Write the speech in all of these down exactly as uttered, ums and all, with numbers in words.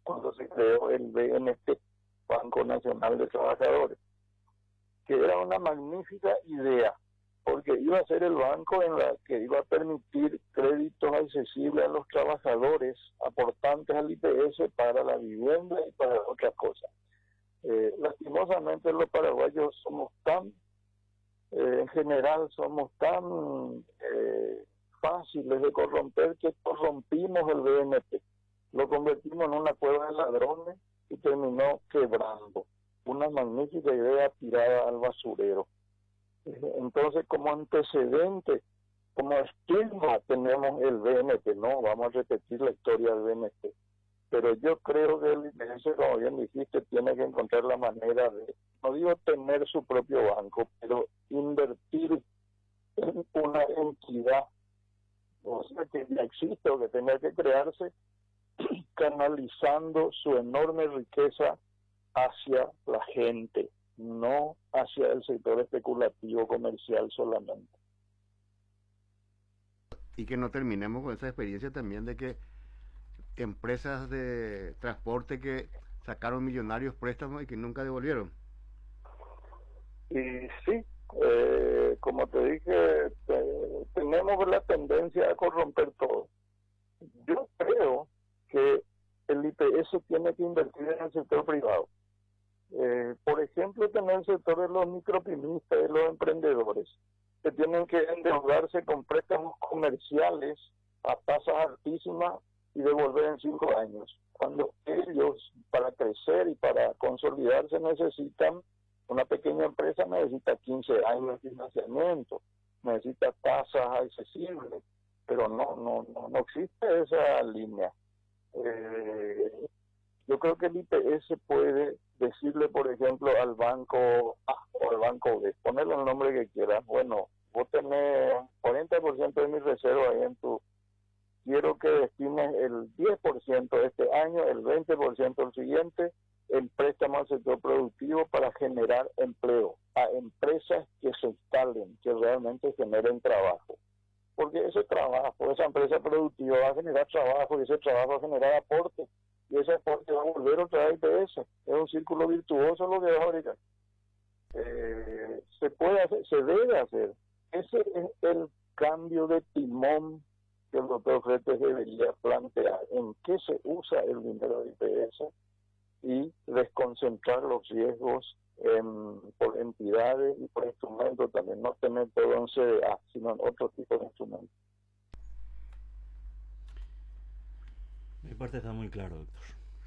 cuando se creó el B N T, Banco Nacional de Trabajadores, que era una magnífica idea, porque iba a ser el banco en la que iba a permitir créditos accesibles a los trabajadores aportantes al I P S para la vivienda y para otras cosas. Eh, lastimosamente los paraguayos somos tan, eh, en general somos tan eh, fáciles de corromper que corrompimos el B N T, lo convertimos en una cueva de ladrones y terminó quebrando. Una magnífica idea tirada al basurero. Entonces, como antecedente, como estigma, tenemos el B N T. No, vamos a repetir la historia del B N T. Pero yo creo que el I P S, como bien dijiste, tiene que encontrar la manera de, no digo tener su propio banco, pero invertir en una entidad, o sea, que ya existe o que tenga que crearse, canalizando su enorme riqueza hacia la gente, no hacia el sector especulativo comercial solamente. Y que no terminemos con esa experiencia también de que empresas de transporte que sacaron millonarios préstamos y que nunca devolvieron. Y sí, eh, como te dije, te, tenemos la tendencia a corromper todo. Yo creo que el I P S tiene que invertir en el sector privado. Eh, por ejemplo, tener el sector de los micropimistas y los emprendedores, que tienen que endeudarse con préstamos comerciales a tasas altísimas y devolver en cinco años, cuando ellos, para crecer y para consolidarse, necesitan, una pequeña empresa necesita quince años de financiamiento, necesita tasas accesibles, pero no, no, no, no existe esa línea. Eh, yo creo que el I P S puede decirle, por ejemplo, al banco A o al banco B, ponerle el nombre que quieras. Bueno, vos tenés cuarenta por ciento de mi reserva ahí en tu, quiero que destines el diez por ciento este año, el veinte por ciento el siguiente, en préstamo al sector productivo para generar empleo a empresas que se instalen, que realmente generen trabajo. Porque ese trabajo, esa empresa productiva va a generar trabajo y ese trabajo va a generar aporte. Y ese aporte va a volver otra vez I P S. Es un círculo virtuoso lo que es ahorita. Eh, se puede hacer, se debe hacer. Ese es el cambio de timón que el doctor Fretes debería plantear. ¿En qué se usa el dinero de I P S? Y desconcentrar los riesgos en, por entidades y por instrumentos también. No tener todo en C D A, sino en otro tipo de instrumentos. Mi parte está muy claro, doctor.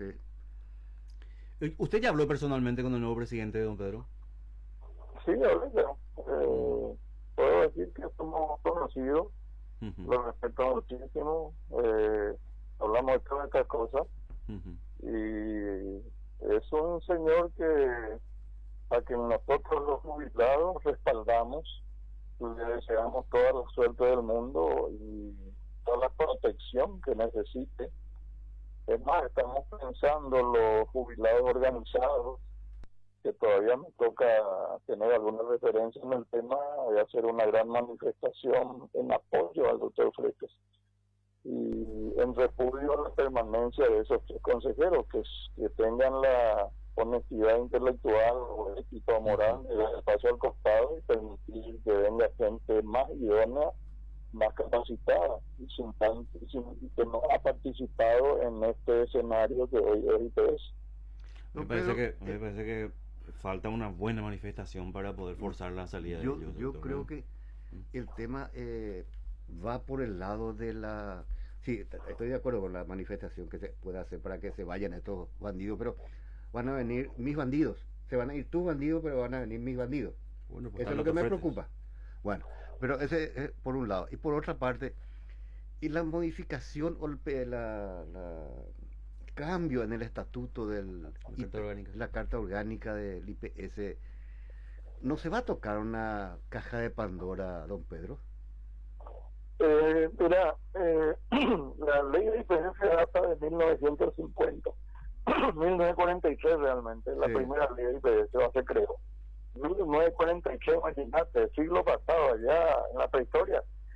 Sí. ¿Usted ya habló personalmente con el nuevo presidente, don Pedro? Sí, ahorita. Eh, puedo decir que somos conocidos, uh-huh. Lo respeto muchísimo, eh, hablamos de todas estas cosas, uh-huh. Y es un señor que a quien nosotros los jubilados respaldamos, le deseamos toda la suerte del mundo y toda la protección que necesite. Es más, estamos pensando los jubilados organizados, que todavía me toca tener alguna referencia en el tema, de hacer una gran manifestación en apoyo al doctor Fretes y en repudio a la permanencia de esos tres consejeros, que, que tengan la honestidad intelectual o ética o moral de dar el paso al costado y permitir que venga gente más idónea, más capacitada y sin tanto, sin, que no ha participado en este escenario que hoy es I P S. Me parece que me parece que falta una buena manifestación para poder forzar la salida yo, de ellos. Yo creo que el tema eh, va por el lado de la... Sí, estoy de acuerdo con la manifestación que se puede hacer para que se vayan estos bandidos, pero van a venir mis bandidos, se van a ir tus bandidos, pero van a venir mis bandidos. Bueno, pues eso es lo que me preocupa. Bueno, pero ese es por un lado. Y por otra parte, y la modificación o el la, la cambio en el estatuto del la carta, orgánica. la carta orgánica del I P S, ¿no se va a tocar una caja de Pandora, don Pedro? Eh, mira, eh, la ley de I P S data de mil novecientos cincuenta, mil novecientos cuarenta y tres realmente, la sí. Primera ley de I P S se creó. mil novecientos cuarenta y tres, imagínate, siglo pasado, ya en la prehistoria.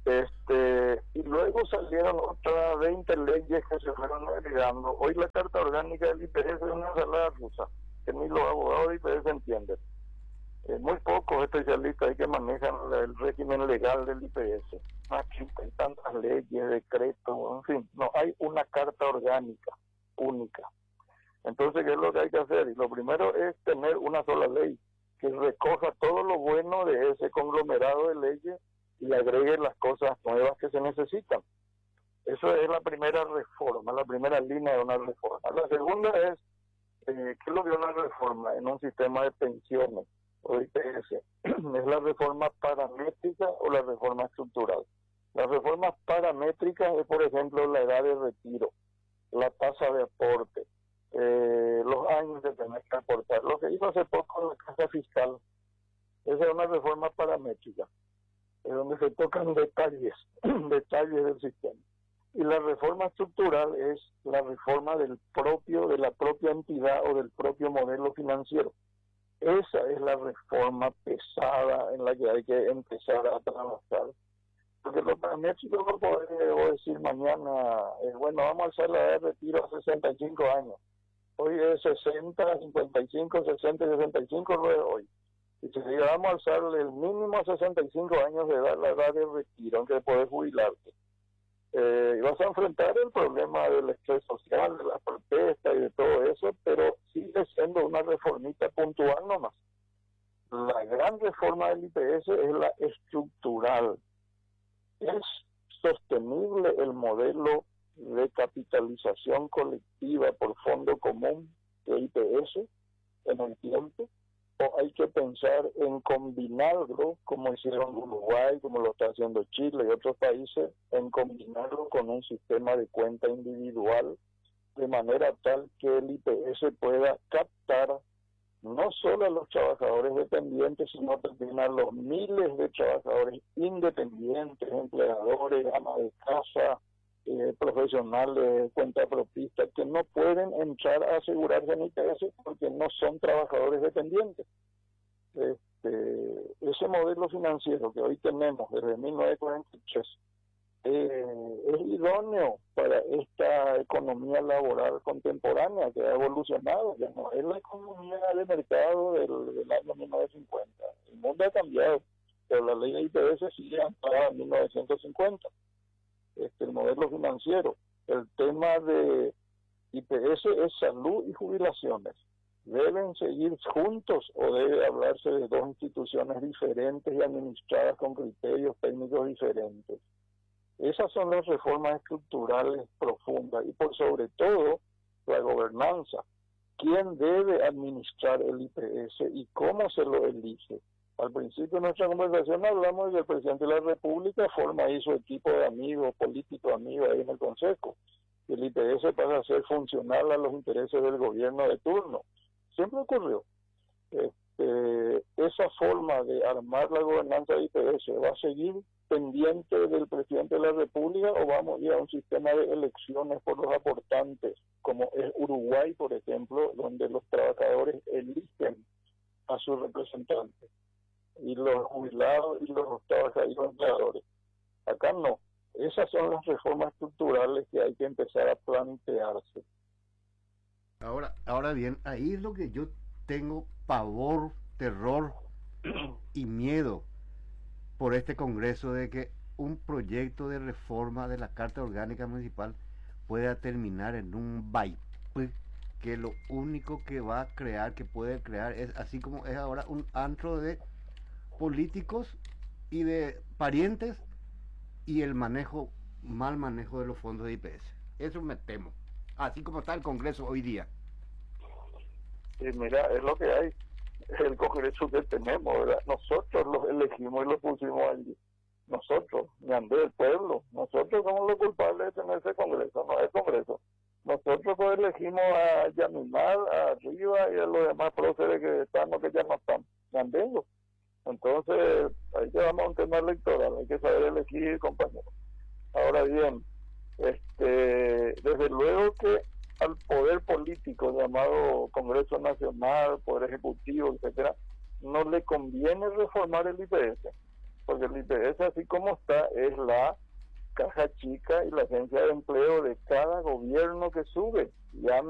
Este, y luego salieron otras veinte leyes que se fueron agregando. Hoy la carta orgánica del I P S es una ensalada rusa, que ni los abogados del I P S entienden. Eh, muy pocos especialistas hay que manejan el régimen legal del I P S. Aquí hay tantas leyes, decretos, en fin, no hay una carta orgánica única. Entonces, ¿qué es lo que hay que hacer? Y lo primero es tener una sola ley que recoja todo lo bueno de ese conglomerado de leyes y agregue las cosas nuevas que se necesitan. Eso es la primera reforma, la primera línea de una reforma. La segunda es, eh, ¿qué es lo que es una reforma en un sistema de pensiones o I P S? ¿Es la reforma paramétrica o la reforma estructural? La reforma paramétrica es, por ejemplo, la edad de retiro, la tasa de aporte, eh, los años de tener que aportar. Lo que hizo hace poco la Casa Fiscal, esa es una reforma paramétrica, es donde se tocan detalles, detalles del sistema. Y la reforma estructural es la reforma del propio, de la propia entidad o del propio modelo financiero. Esa es la reforma pesada en la que hay que empezar a trabajar. Porque lo paramétrico no podemos decir mañana, eh, bueno, vamos a alzar la edad de retiro a sesenta y cinco años. Hoy es sesenta, cincuenta y cinco, sesenta y sesenta y cinco, no es hoy. Y si vamos a alzarle el mínimo a sesenta y cinco años de edad, la edad de retiro, aunque puedes jubilarte. Eh, y vas a enfrentar el problema del estrés social, de la protesta y de todo eso, pero sigue siendo una reformita puntual nomás. La gran reforma del I P S es la estructural. ¿Es sostenible el modelo de capitalización colectiva por fondo común de I P S en el tiempo? ¿O hay que pensar en combinarlo, como hicieron Uruguay, como lo está haciendo Chile y otros países, en combinarlo con un sistema de cuenta individual, de manera tal que el I P S pueda captar no solo a los trabajadores dependientes, sino también a los miles de trabajadores independientes, empleadores, amas de casa, eh, profesionales, cuentapropistas, que no pueden entrar a asegurarse en I P S porque no son trabajadores dependientes. Este, ese modelo financiero que hoy tenemos desde mil novecientos cuarenta y tres eh, es idóneo para esta economía laboral contemporánea que ha evolucionado. Ya no es la economía de mercado del, del año mil novecientos cincuenta. El mundo ha cambiado, pero la ley de I P S sigue amparada en mil novecientos cincuenta. Este, el modelo financiero, el tema de I P S es salud y jubilaciones. ¿Deben seguir juntos o debe hablarse de dos instituciones diferentes y administradas con criterios técnicos diferentes? Esas son las reformas estructurales profundas y por sobre todo la gobernanza. ¿Quién debe administrar el I P S y cómo se lo elige? Al principio de nuestra conversación hablamos de que el presidente de la República forma ahí su equipo de amigos, políticos amigos ahí en el Consejo. El I P S pasa a ser funcional a los intereses del gobierno de turno. Siempre ocurrió. Este, esa forma de armar la gobernanza de I P S va a seguir pendiente del presidente de la República o vamos a ir a un sistema de elecciones por los aportantes, como es Uruguay, por ejemplo, donde los trabajadores eligen a sus representantes y los jubilados y los trabajadores y empleadores. Acá no. Esas son las reformas estructurales que hay que empezar a plantearse. Ahora, ahora bien, ahí es lo que yo tengo pavor, terror y miedo por este Congreso, de que un proyecto de reforma de la Carta Orgánica Municipal pueda terminar en un bypass, que lo único que va a crear, que puede crear, es así como es ahora, un antro de políticos y de parientes y el manejo, mal manejo de los fondos de I P S. Eso me temo, así como está el Congreso hoy día. Y mira, es lo que hay, el Congreso que tenemos, ¿verdad? Nosotros los elegimos y los pusimos allí. Nosotros, Ñandé, el pueblo, nosotros somos los culpables de tener ese Congreso, no es Congreso. Nosotros pues elegimos a Yamimal, a Riva y a los demás próceres que estamos, que ya no están, Ñandengo. Entonces, ahí llevamos un tema electoral, hay que saber elegir, compañeros. Ahora bien, este, desde luego que al poder político llamado Congreso Nacional, Poder Ejecutivo, etcétera, no le conviene reformar el I P S, porque el I P S así como está es la caja chica y la agencia de empleo de cada gobierno que sube. Ya